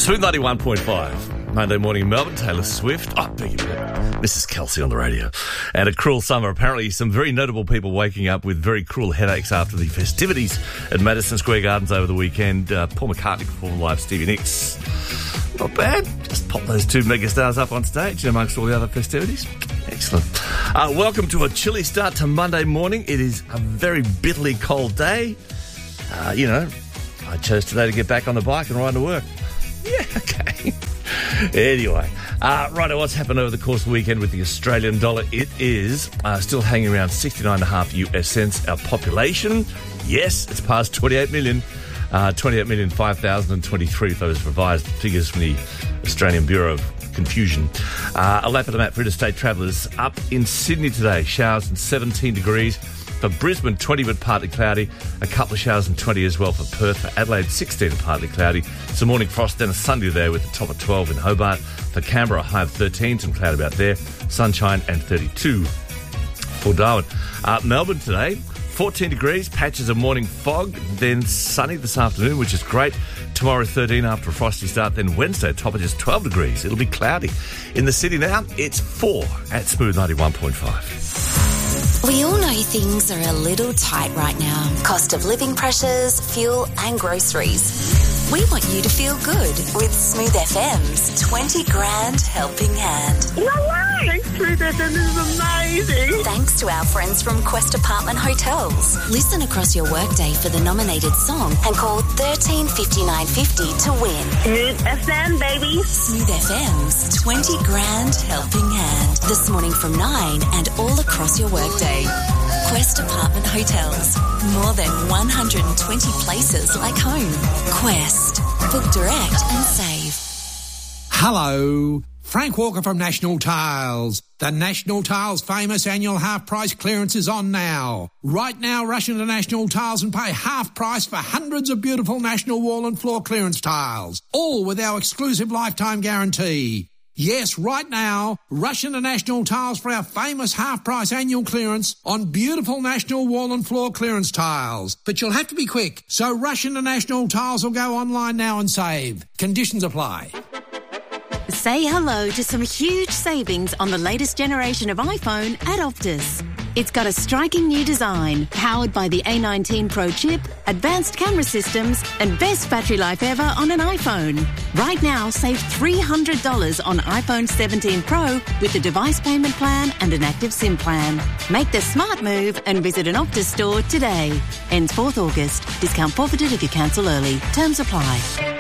Smooth 91.5. Monday morning in Melbourne, Taylor Swift. This is Kelsey on the radio. And a cruel summer. Apparently some very notable people waking up with very cruel headaches after the festivities at Madison Square Gardens over the weekend. Paul McCartney performed live, Stevie Nicks. Not bad. Just pop those two megastars up on stage amongst all the other festivities. Excellent. Welcome to a chilly start to Monday morning. It is a very bitterly cold day. I chose today to get back on the bike and ride to work. Yeah, okay. Anyway, right, what's happened over the course of the weekend with the Australian dollar? It is still hanging around 69.5 US cents. Our population, yes, it's past 28 million. 28,005,023 for those revised figures from the Australian Bureau of Confusion. A lap of the map for interstate travellers. Up in Sydney today, showers and 17 degrees. For Brisbane, 20 but partly cloudy. A couple of showers and 20 as well for Perth. For Adelaide, 16 and partly cloudy. Some morning frost, then a Sunday there with the top of 12 in Hobart. For Canberra, a high of 13, some cloud about there. Sunshine and 32 for Darwin. Melbourne today, 14 degrees, patches of morning fog, then sunny this afternoon, which is great. Tomorrow, 13 after a frosty start. Then Wednesday, top of just 12 degrees. It'll be cloudy. In the city now, it's 4 at Smooth 91.5. We all know things are a little tight right now. Cost of living pressures, fuel and groceries. We want you to feel good with Smooth FM's 20 grand helping hand. No way! Smooth FM is amazing! Thanks to our friends from Quest Apartment Hotels. Listen across your workday for the nominated song and call 13 5950 to win. Smooth FM, baby! Smooth FM's 20 grand helping hand. This morning from 9 and all across your workday. Quest Apartment Hotels. More than 120 places like home. Quest. Book direct and save. Hello. Frank Walker from National Tiles. The National Tiles famous annual half-price clearance is on now. Right now, rush into National Tiles and pay half price for hundreds of beautiful National wall and floor clearance tiles. All with our exclusive lifetime guarantee. Yes, right now, rush into National Tiles for our famous half-price annual clearance on beautiful National wall and floor clearance tiles. But you'll have to be quick, so rush into National Tiles or go online now and save. Conditions apply. Say hello to some huge savings on the latest generation of iPhone at Optus. It's got a striking new design, powered by the A19 Pro chip, advanced camera systems, and best battery life ever on an iPhone. Right now, save $300 on iPhone 17 Pro with a device payment plan and an active SIM plan. Make the smart move and visit an Optus store today. Ends 4th August. Discount forfeited if you cancel early. Terms apply.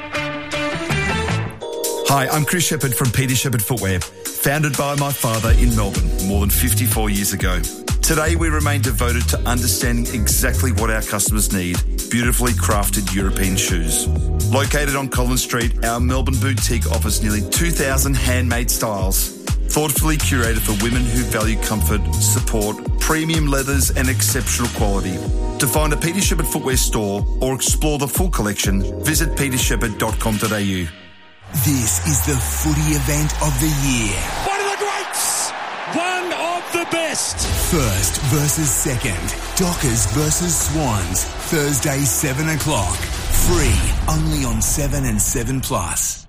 Hi, I'm Chris Shepherd from Peter Shepherd Footwear, founded by my father in Melbourne more than 54 years ago. Today, we remain devoted to understanding exactly what our customers need, beautifully crafted European shoes. Located on Collins Street, our Melbourne boutique offers nearly 2,000 handmade styles, thoughtfully curated for women who value comfort, support, premium leathers and exceptional quality. To find a Peter Shepherd Footwear store or explore the full collection, visit petershepherd.com.au. This is the footy event of the year. One of the greats! One of the best! First versus second. Dockers versus Swans. Thursday, 7 o'clock. Free, only on 7 and 7 Plus.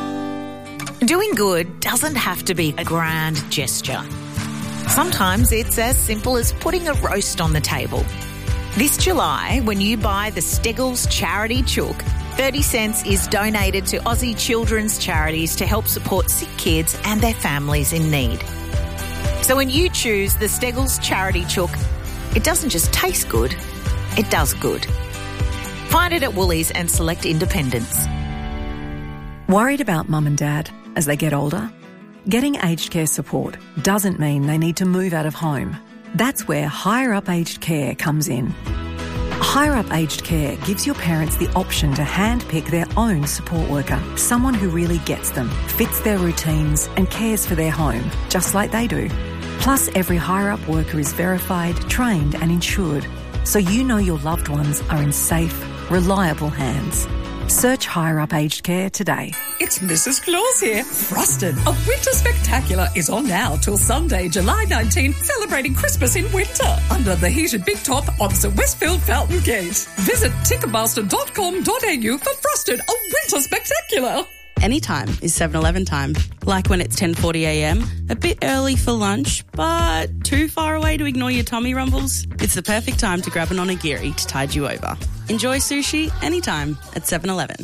Doing good doesn't have to be a grand gesture. Sometimes it's as simple as putting a roast on the table. This July, when you buy the Steggles Charity Chook, 30 cents is donated to Aussie children's charities to help support sick kids and their families in need. So when you choose the Steggles Charity Chook, it doesn't just taste good, it does good. Find it at Woolies and select independents. Worried about mum and dad as they get older? Getting aged care support doesn't mean they need to move out of home. That's where Higher Up Aged Care comes in. Higher Up Aged Care gives your parents the option to handpick their own support worker, someone who really gets them, fits their routines and cares for their home, just like they do. Plus, every Higher Up worker is verified, trained and insured, so you know your loved ones are in safe, reliable hands. Search Higher Up Aged Care today. It's Mrs. Claus here. Frosted, a winter spectacular, is on now till Sunday, July 19, celebrating Christmas in winter under the heated big top opposite Westfield Fountain Gate. Visit Ticketmaster.com.au for Frosted, a winter spectacular. anytime is 7-Eleven time. Like when it's 10:40am, a bit early for lunch, but too far away to ignore your tummy rumbles? It's the perfect time to grab an onigiri to tide you over. Enjoy sushi anytime at 7-Eleven.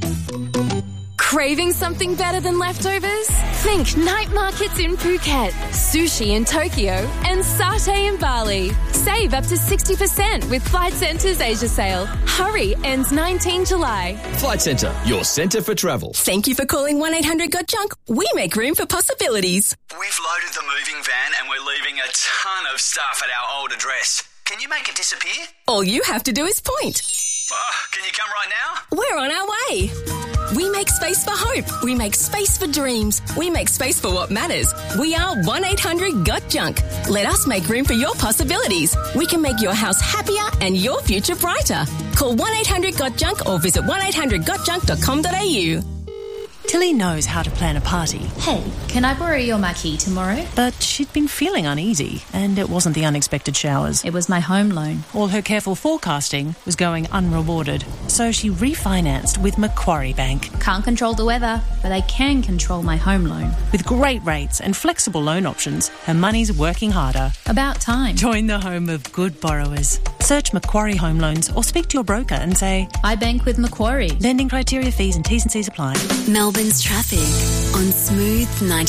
Craving something better than leftovers? Think night markets in Phuket, sushi in Tokyo, and satay in Bali. Save up to 60% with Flight Centre's Asia sale. Hurry, ends 19 July. Flight Centre, your centre for travel. Thank you for calling 1-800-GOT-JUNK. We make room for possibilities. We've loaded the moving van and we're leaving a ton of stuff at our old address. Can you make it disappear? All you have to do is point. Can you come right now? We're on our way. We make space for hope. We make space for dreams. We make space for what matters. We are 1-800-GOT-JUNK. Let us make room for your possibilities. We can make your house happier and your future brighter. Call 1-800-GOT-JUNK or visit 1-800-GOTJUNK.com.au. Tilly knows how to plan a party. Hey, can I borrow your marquee tomorrow? But she'd been feeling uneasy, and it wasn't the unexpected showers. It was my home loan. All her careful forecasting was going unrewarded, so she refinanced with Macquarie Bank. Can't control the weather, but I can control my home loan. With great rates and flexible loan options, her money's working harder. About time. Join the home of good borrowers. Search Macquarie Home Loans or speak to your broker and say, I bank with Macquarie. Lending criteria, fees and T's and C's apply. Melbourne's traffic on Smooth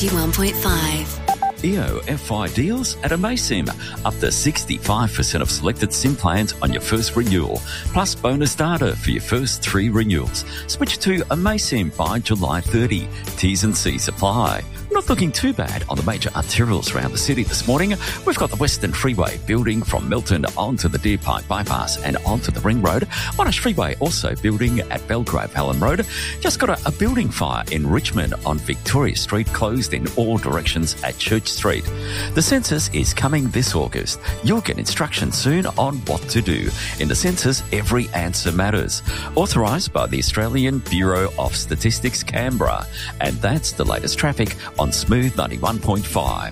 91.5. EO F5 deals at Amaysim. Up to 65% of selected SIM plans on your first renewal, plus bonus data for your first 3 renewals. Switch to Amaysim by July 30. T's and C's apply. Not looking too bad on the major arterials around the city this morning. We've got the Western Freeway building from Milton onto the Deer Park Bypass and onto the Ring Road. Monash Freeway also building at Belgrave Allen Road. Just got a building fire in Richmond on Victoria Street, closed in all directions at Church Street. The census is coming this August. You'll get instructions soon on what to do. In the census, every answer matters. Authorised by the Australian Bureau of Statistics, Canberra. And that's the latest traffic on Smooth 91.5.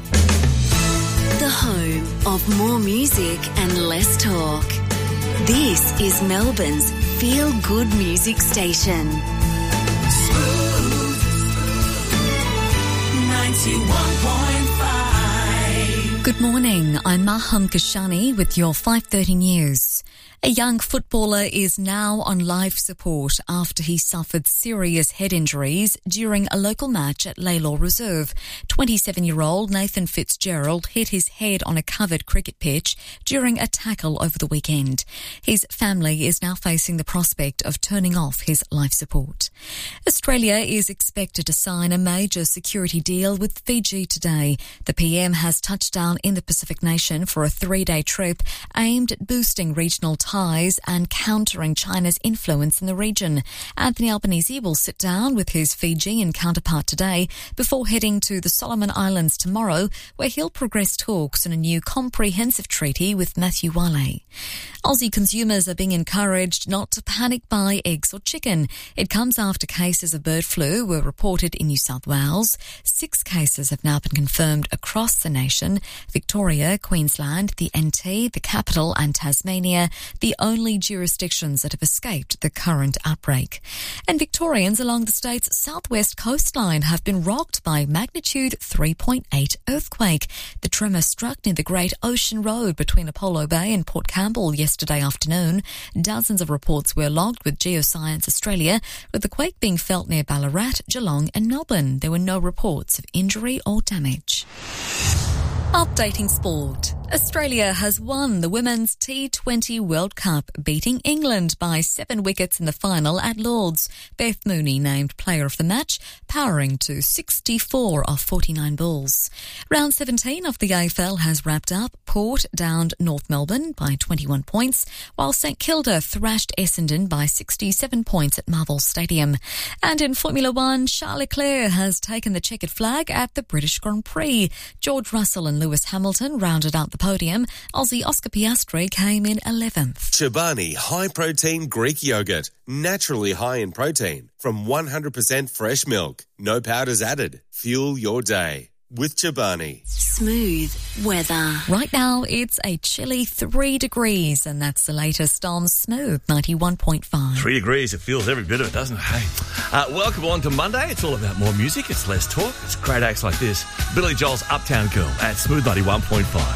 The home of more music and less talk. This is Melbourne's feel-good music station. Smooth 91.5. Good morning, I'm Maham Kashani with your 5:30 news. A young footballer is now on life support after he suffered serious head injuries during a local match at Lalor Reserve. 27-year-old Nathan Fitzgerald hit his head on a covered cricket pitch during a tackle over the weekend. His family is now facing the prospect of turning off his life support. Australia is expected to sign a major security deal with Fiji today. The PM has touched down in the Pacific nation for a 3-day trip aimed at boosting regional ties and countering China's influence in the region. Anthony Albanese will sit down with his Fijian counterpart today before heading to the Solomon Islands tomorrow, where he'll progress talks on a new comprehensive treaty with Matthew Wale. Aussie consumers are being encouraged not to panic buy eggs or chicken. It comes after cases of bird flu were reported in New South Wales. 6 cases have now been confirmed across the nation: Victoria, Queensland, the NT, the Capital and Tasmania, the only jurisdictions that have escaped the current outbreak. And Victorians along the state's southwest coastline have been rocked by magnitude 3.8 earthquake. The tremor struck near the Great Ocean Road between Apollo Bay and Port Campbell yesterday afternoon. Dozens of reports were logged with Geoscience Australia, with the quake being felt near Ballarat, Geelong and Melbourne. There were no reports of injury or damage. Updating sport. Australia has won the Women's T20 World Cup, beating England by 7 wickets in the final at Lord's. Beth Mooney named player of the match, powering to 64 of 49 balls. Round 17 of the AFL has wrapped up. Port downed North Melbourne by 21 points, while St Kilda thrashed Essendon by 67 points at Marvel Stadium. And in Formula One, Charles Leclerc has taken the checkered flag at the British Grand Prix. George Russell and Lewis Hamilton rounded out the podium. Aussie Oscar Piastri came in 11th. Chobani High Protein Greek Yogurt. Naturally high in protein from 100% fresh milk. No powders added. Fuel your day. with Chobani. Smooth weather. Right now, it's a chilly 3 degrees, and that's the latest on Smooth 91.5. 3 degrees, it feels every bit of it, doesn't it? Hey. Welcome on to Monday. It's all about more music. It's less talk. It's great acts like this. Billy Joel's Uptown Girl at Smooth 91.5.